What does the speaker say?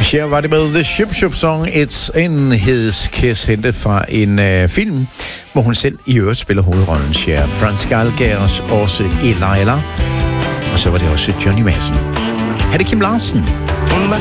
Cher var det med The Ship Shop Song, It's in His Kiss, hentet fra en film, hvor hun selv i øvrigt spiller hovedrollen, Cher. Franz Gallagher, også Elila, og så var det også Johnny Madsen. Her er det Kim Larsen.